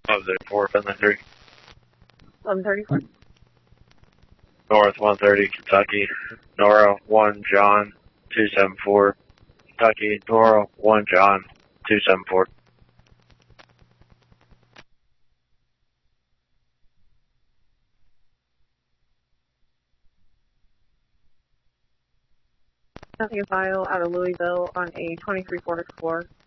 4, Finley 3. 1134. North 130, Kentucky. Nora 1, John 274. Kentucky, Nora 1, John 274. Nothing in file out of Louisville on a 2344.